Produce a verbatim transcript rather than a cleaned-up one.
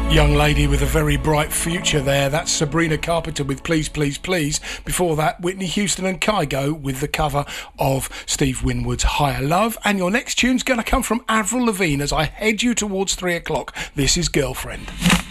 Young lady with a very bright future there. That's Sabrina Carpenter with Please, Please, Please. Before that, Whitney Houston and Kygo with the cover of Steve Winwood's Higher Love. And your next tune's going to come from Avril Lavigne as I head you towards three o'clock. This is Girlfriend.